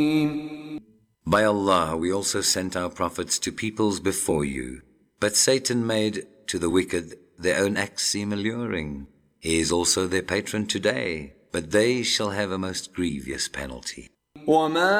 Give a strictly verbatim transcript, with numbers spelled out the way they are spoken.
By Allah, we also sent our prophets to peoples before you, but Satan made to the wicked their own acts seem alluring. He is also their patron today, but they shall have a most grievous penalty. وَمَا